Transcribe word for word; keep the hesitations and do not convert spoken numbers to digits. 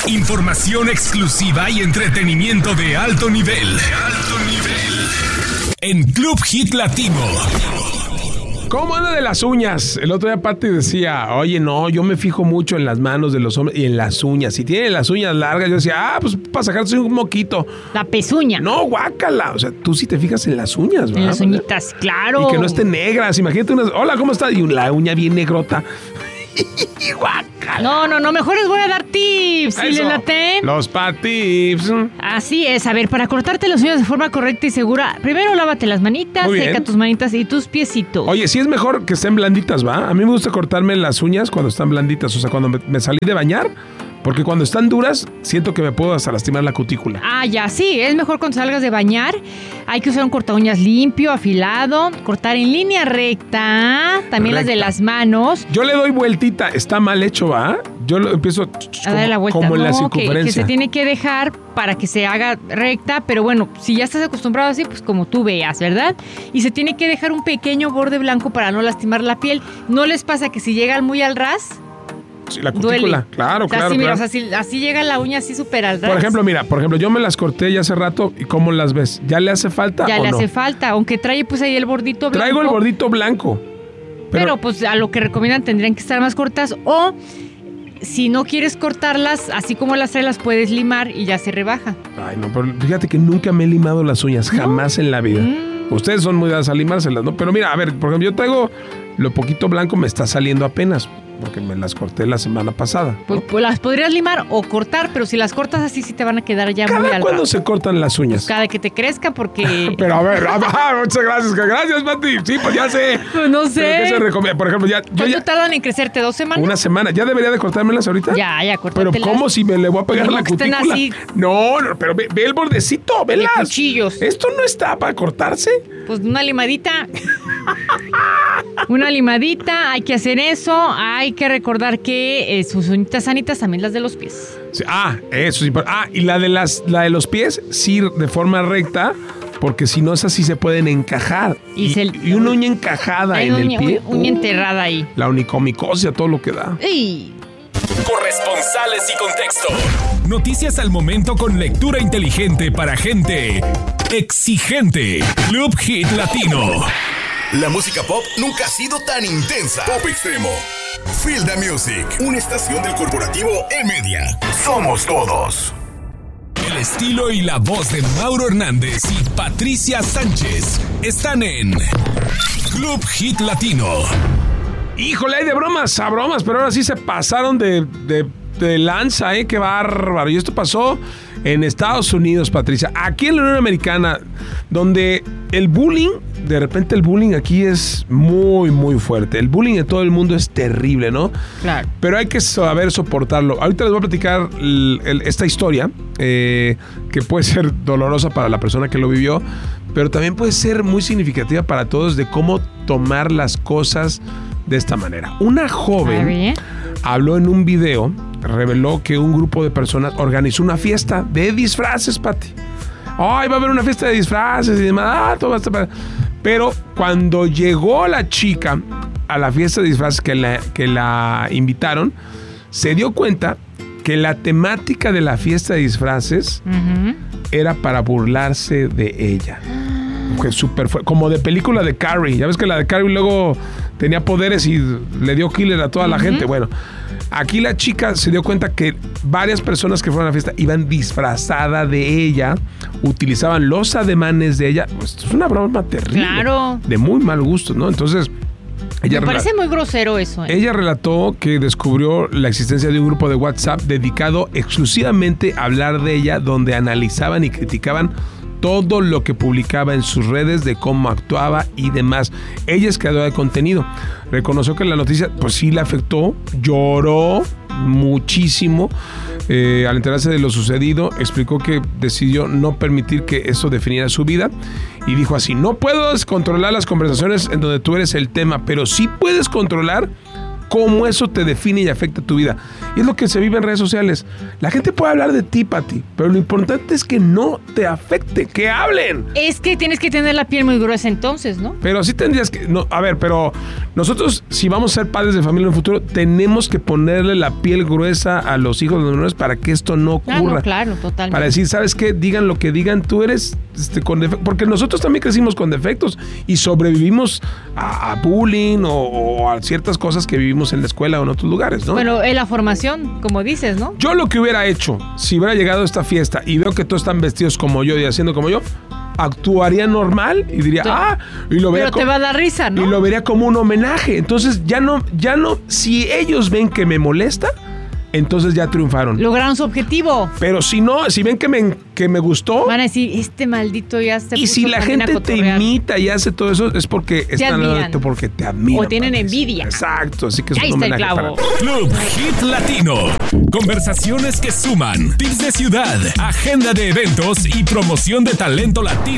Información exclusiva y entretenimiento de alto nivel. De alto nivel. En Club Hit Latino. ¿Cómo anda de las uñas? El otro día Pati decía, oye, no, yo me fijo mucho en las manos de los hombres y en las uñas. Si tienen las uñas largas, yo decía, ah, pues para sacarse un moquito. La pezuña. No, guácala. O sea, tú sí te fijas en las uñas, ¿verdad? En las uñitas, claro. Y que no estén negras. Imagínate unas, hola, ¿cómo estás? Y la uña bien negrota. Guácala. No, no, no, mejor les voy a dar tips. ¿Sí les late? Los patips. Así es, a ver, para cortarte las uñas de forma correcta y segura, primero lávate las manitas, seca tus manitas y tus piecitos. Oye, sí es mejor que estén blanditas, ¿va? A mí me gusta cortarme las uñas cuando están blanditas, o sea, cuando me, me salí de bañar, porque cuando están duras, siento que me puedo hasta lastimar la cutícula. Ah, ya, sí, es mejor cuando salgas de bañar. Hay que usar un corta uñas limpio, afilado, cortar en línea recta, también recta. Las de las manos. Yo le doy vueltita, está mal hecho, ¿va? Yo lo empiezo a como, darle la vuelta. Como en no, la circunferencia. Que, que se tiene que dejar para que se haga recta, pero bueno, si ya estás acostumbrado así, pues como tú veas, ¿verdad? Y se tiene que dejar un pequeño borde blanco para no lastimar la piel. ¿No les pasa que si llegan muy al ras? Sí, la cutícula, duele. claro, o sea, claro, así, claro. Mira, o sea, si, así llega la uña así súper al ras. Por ejemplo, mira, por ejemplo, yo me las corté ya hace rato y ¿cómo las ves? ¿Ya le hace falta Ya o le no? hace falta, aunque trae pues ahí el bordito blanco. Traigo el bordito blanco. Pero, pero pues a lo que recomiendan tendrían que estar más cortas o si no quieres cortarlas, así como las traes, las puedes limar y ya se rebaja. Ay, no, pero fíjate que nunca me he limado las uñas, ¿no? Jamás en la vida. Mm. Ustedes son muy dadas a limárselas, ¿no? Pero mira, a ver, por ejemplo, yo traigo lo poquito blanco, me está saliendo apenas, porque me las corté la semana pasada, ¿no? Pues, pues las podrías limar o cortar, pero si las cortas así sí te van a quedar ya muy al ¿Cada cuándo se cortan las uñas? Pues cada que te crezcan, porque... Pero a ver, ah, muchas gracias, gracias, Pati. Sí, pues ya sé. Pues no sé. ¿Pero qué se recomienda? Por ejemplo, ya... ¿Cuánto ya, tardan en crecerte? ¿Dos semanas? Una semana. ¿Ya debería de cortármelas ahorita? Ya, ya, córtatelas. Pero ¿cómo si me le voy a pegar la cutícula? Así. No, no, pero ve, ve el bordecito, velas. De cuchillos. ¿Esto no está para cortarse? Pues una limadita. Una limadita, hay que hacer eso. Hay que recordar que eh, sus uñitas sanitas, también las de los pies. Sí, ah, eso sí. Ah, y la de las, la de los pies, sí, de forma recta, porque si no, esas sí se pueden encajar. Y, y, se, y una uña encajada en uña, el pie. Uña, uña enterrada ahí. La onicomicosia, todo lo que da. ¡Ey! Corresponsales y contexto. Noticias al momento con lectura inteligente para gente exigente. Club Hit Latino. La música pop nunca ha sido tan intensa. Pop Extremo. Feel the Music. Una estación del corporativo E-Media. Somos todos. El estilo y la voz de Mauro Hernández y Patricia Sánchez están en Club Hit Latino. Híjole, hay de bromas a bromas, pero ahora sí se pasaron de, de, de lanza, ¿eh? Qué bárbaro. Y esto pasó en Estados Unidos, Patricia. Aquí en la Unión Americana, donde el bullying, de repente el bullying aquí es muy, muy fuerte. El bullying de todo el mundo es terrible, ¿no? Claro. Pero hay que saber soportarlo. Ahorita les voy a platicar el, el, esta historia, eh, que puede ser dolorosa para la persona que lo vivió, pero también puede ser muy significativa para todos de cómo tomar las cosas de esta manera. Una joven habló en un video, reveló que un grupo de personas organizó una fiesta de disfraces, Pati. Ay, va a haber una fiesta de disfraces y demás. Ah, todo esto para... Pero cuando llegó la chica a la fiesta de disfraces que la, que la invitaron, se dio cuenta que la temática de la fiesta de disfraces uh-huh. era para burlarse de ella. Que super fue, como de película de Carrie. Ya ves que la de Carrie luego tenía poderes y le dio killer a toda uh-huh. la gente. Bueno, aquí la chica se dio cuenta que varias personas que fueron a la fiesta iban disfrazadas de ella, utilizaban los ademanes de ella. Pues, es una broma terrible. Claro. De muy mal gusto, ¿no? Entonces... Ella Me parece muy grosero eso. ¿eh? Ella relató que descubrió la existencia de un grupo de WhatsApp dedicado exclusivamente a hablar de ella, donde analizaban y criticaban todo lo que publicaba en sus redes, de cómo actuaba y demás. Ella es creadora de contenido. Reconoció que la noticia, pues sí le afectó, lloró muchísimo eh, al enterarse de lo sucedido. Explicó que decidió no permitir que eso definiera su vida y dijo así: no puedes controlar las conversaciones en donde tú eres el tema, pero sí puedes controlar cómo eso te define y afecta tu vida. Y es lo que se vive en redes sociales. La gente puede hablar de ti, Pati, pero lo importante es que no te afecte, que hablen. Es que tienes que tener la piel muy gruesa entonces, ¿no? Pero sí tendrías que... No, a ver, pero nosotros, si vamos a ser padres de familia en el futuro, tenemos que ponerle la piel gruesa a los hijos de los menores para que esto no ocurra. Ah, no, claro, totalmente. Para decir, ¿sabes qué? Digan lo que digan, tú eres este, con defectos. Porque nosotros también crecimos con defectos y sobrevivimos a, a bullying o, o a ciertas cosas que vivimos en la escuela o en otros lugares, ¿no? Bueno, en la formación, como dices, ¿no? Yo lo que hubiera hecho, si hubiera llegado a esta fiesta y veo que todos están vestidos como yo y haciendo como yo, actuaría normal y diría, Sí. ah, y lo vería Pero te como, va a dar risa, ¿no? y lo vería como un homenaje. Entonces ya no, ya no, si ellos ven que me molesta, entonces ya triunfaron. Lograron su objetivo. Pero si no, si ven que me, que me gustó, Van a decir, este maldito ya se y puso si la también a gente te cotorrear. imita y hace todo eso, es porque están admiran. hablando porque te admiran. O tienen Patricia. envidia. Exacto, así que es Ahí un está el homenaje clavo. para ti. Club Hit Latino. Conversaciones que suman, tips de ciudad, agenda de eventos y promoción de talento latino.